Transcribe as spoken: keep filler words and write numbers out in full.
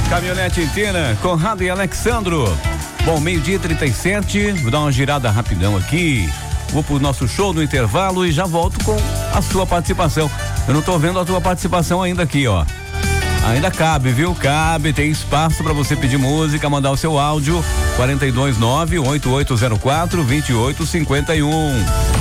Caminhonete inteira, Conrado e Alexandro. Bom, meio-dia e trinta e sete, vou dar uma girada rapidão aqui. Vou pro nosso show no intervalo e já volto com a sua participação. Eu não tô vendo a tua participação ainda aqui, ó. Ainda cabe, viu? Cabe, tem espaço para você pedir música, mandar o seu áudio. quatro dois nove, oito oito zero quatro, dois oito cinco um.